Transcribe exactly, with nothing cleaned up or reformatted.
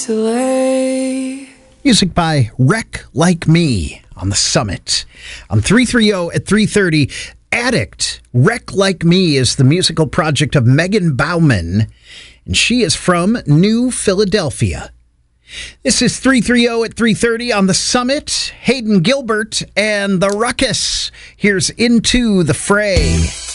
Delay. Music by Wreck Like Me on the Summit. On three thirty at three thirty, Addict. Wreck Like Me is the musical project of Megan Bauman, and she is from New Philadelphia. This is three thirty at three thirty on the Summit. Hayden Gilbert and the Ruckus. Here's Into the Fray.